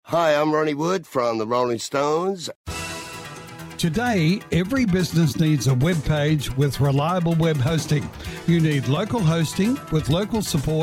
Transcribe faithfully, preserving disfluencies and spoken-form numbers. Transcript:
Hi, I'm Ronnie Wood from the Rolling Stones. Today, every business needs a web page with reliable web hosting. You need local hosting with local support